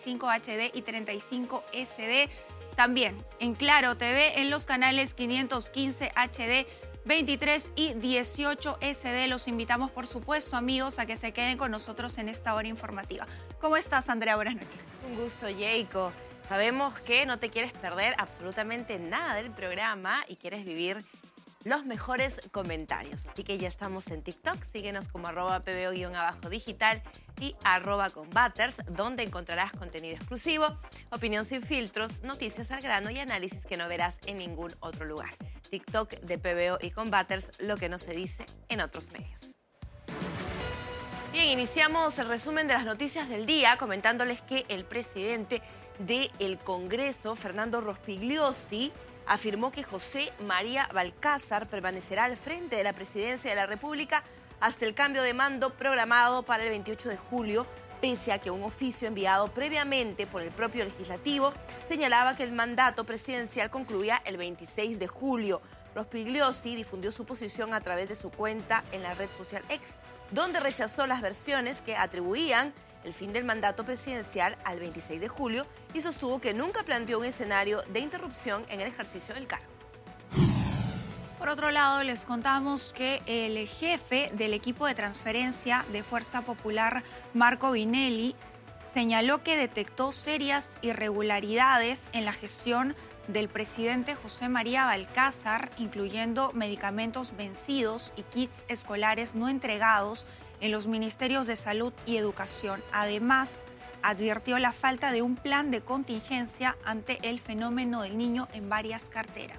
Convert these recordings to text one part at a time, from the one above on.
35 HD y 35 SD. También en Claro TV en los canales 515 HD, 23 y 18 SD. Los invitamos, por supuesto, amigos, a que se queden con nosotros en esta hora informativa. ¿Cómo estás, Andrea? Buenas noches. Un gusto, Jacob. Sabemos que no te quieres perder absolutamente nada del programa y quieres vivir los mejores comentarios. Así que ya estamos en TikTok. Síguenos como @pbo_digital y @combaters, donde encontrarás contenido exclusivo, opinión sin filtros, noticias al grano y análisis que no verás en ningún otro lugar. TikTok de PBO y Combaters, lo que no se dice en otros medios. Bien, iniciamos el resumen de las noticias del día comentándoles que el presidente del Congreso, Fernando Rospigliosi, afirmó que José María Balcázar permanecerá al frente de la presidencia de la República hasta el cambio de mando programado para el 28 de julio, pese a que un oficio enviado previamente por el propio legislativo señalaba que el mandato presidencial concluía el 26 de julio. Rospigliosi difundió su posición a través de su cuenta en la red social X, donde rechazó las versiones que atribuían el fin del mandato presidencial al 26 de julio y sostuvo que nunca planteó un escenario de interrupción en el ejercicio del cargo. Por otro lado, les contamos que el jefe del equipo de transferencia de Fuerza Popular, Marco Vinelli, señaló que detectó serias irregularidades en la gestión del presidente José María Balcázar, incluyendo medicamentos vencidos y kits escolares no entregados en los ministerios de Salud y Educación. Además, advirtió la falta de un plan de contingencia ante el fenómeno del niño en varias carteras.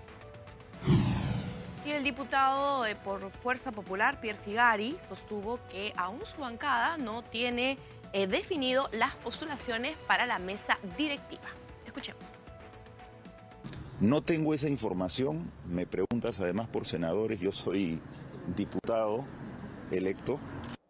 Y el diputado por Fuerza Popular, Pierre Figari, sostuvo que aún su bancada no tiene definido las postulaciones para la mesa directiva. Escuchemos. No tengo esa información. Me preguntas además por senadores. Yo soy diputado electo.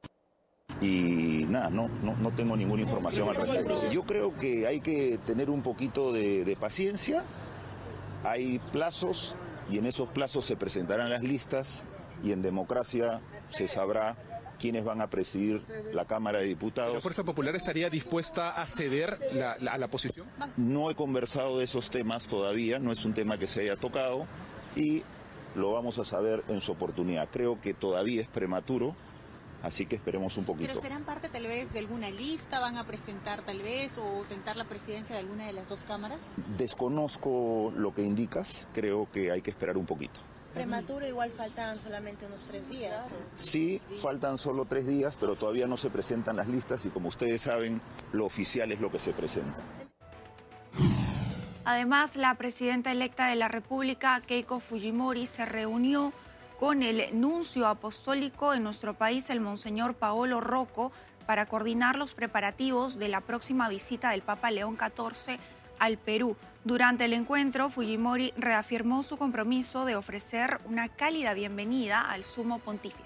Y nada, no tengo ninguna información al respecto. Yo creo que hay que tener un poquito de paciencia. Hay plazos y en esos plazos se presentarán las listas y en democracia se sabrá quiénes van a presidir la Cámara de Diputados. ¿La Fuerza Popular estaría dispuesta a ceder a la posición? No he conversado de esos temas todavía, no es un tema que se haya tocado y lo vamos a saber en su oportunidad. Creo que todavía es prematuro. Así que esperemos un poquito. ¿Pero serán parte tal vez de alguna lista? ¿Van a presentar tal vez o tentar la presidencia de alguna de las dos cámaras? Desconozco lo que indicas, creo que hay que esperar un poquito. Prematuro, igual faltan solamente unos 3 días. Sí, faltan solo 3 días, pero todavía no se presentan las listas y como ustedes saben, lo oficial es lo que se presenta. Además, la presidenta electa de la República, Keiko Fujimori, se reunió con el nuncio apostólico en nuestro país, el Monseñor Paolo Rocco, para coordinar los preparativos de la próxima visita del Papa León XIV al Perú. Durante el encuentro, Fujimori reafirmó su compromiso de ofrecer una cálida bienvenida al Sumo Pontífice.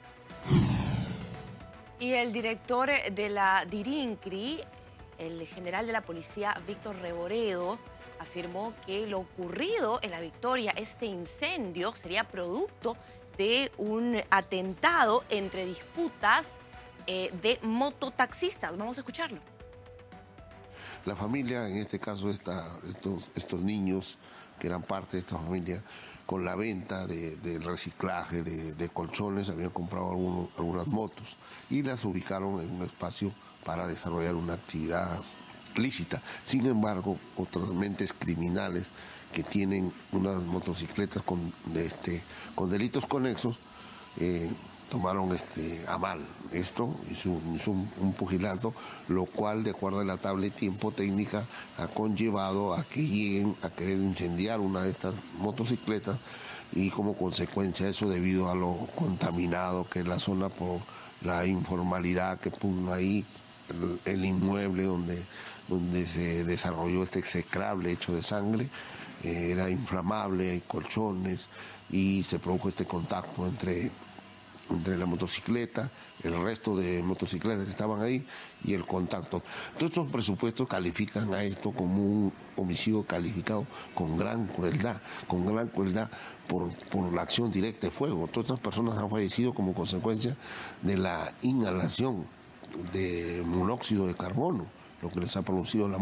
Y el director de la DIRINCRI, el general de la policía, Víctor Reboredo, afirmó que lo ocurrido en La Victoria, este incendio, sería producto de un atentado entre disputas de mototaxistas. Vamos a escucharlo. La familia, en este caso estos niños que eran parte de esta familia, con la venta del reciclaje de colchones, habían comprado algunas motos y las ubicaron en un espacio para desarrollar una actividad lícita. Sin embargo, otras mentes criminales que tienen unas motocicletas con delitos conexos tomaron a mal esto, hizo un pugilato, lo cual, de acuerdo a la tabla de tiempo técnica, ha conllevado a que lleguen a querer incendiar una de estas motocicletas y como consecuencia de eso, debido a lo contaminado que es la zona por la informalidad que puso ahí el inmueble donde se desarrolló este execrable hecho de sangre, era inflamable, hay colchones y se produjo este contacto entre la motocicleta, el resto de motocicletas que estaban ahí y el contacto. Todos estos presupuestos califican a esto como un homicidio calificado con gran crueldad por la acción directa de fuego. Todas estas personas han fallecido como consecuencia de la inhalación de monóxido de carbono, lo que les ha producido la